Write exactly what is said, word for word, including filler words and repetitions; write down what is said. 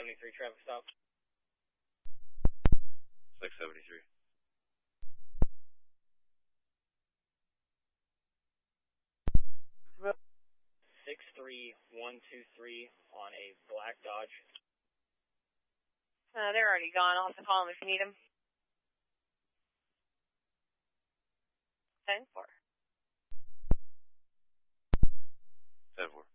seventy-three traffic stop. six seventy-three. six three one two three on a black Dodge. Uh, they're already gone. I'll have to call them if you need them. ten four. ten four.